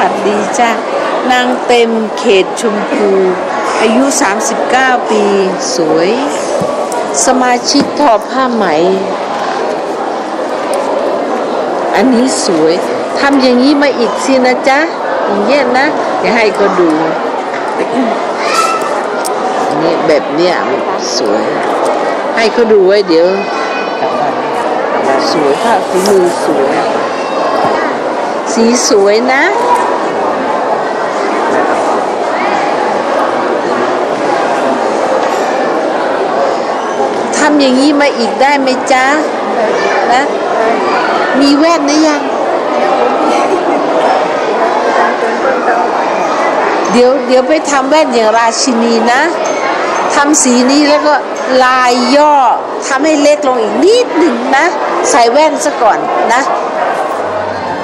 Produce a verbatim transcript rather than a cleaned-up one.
วัสดีจ้านางเต็มเขตชมพูอายุสามสิบเก้าปีสวยสมาชิกทอผ้าไหมอันนี้สวยทำอย่างนี้มาอีกสินะจ๊ะอย่างเงี้ยนะเดี๋ยวให้ก็ดูนี่แบบเนี้ยสวยให้เขาดูไว้เดี๋ยวสวยผ้าฝีมือสวยสีสวยนะทำอย่างนี้มาอีกได้ไหมจ๊ะนะมีแว่นนะยังเดี๋ยวเดี๋ยวไปทำแว่นอย่างราชินีนะทำสีนี้แล้วก็ลายย่อทำให้เล็กลงอีกนิดหนึ่งนะใส่แว่นซะก่อนนะ